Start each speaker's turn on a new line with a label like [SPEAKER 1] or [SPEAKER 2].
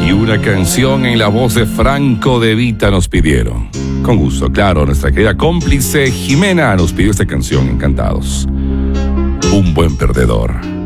[SPEAKER 1] Y una canción en la voz de Franco De Vita nos pidieron. Con gusto, claro, nuestra querida cómplice Jimena nos pidió esta canción, encantados. Un buen perdedor.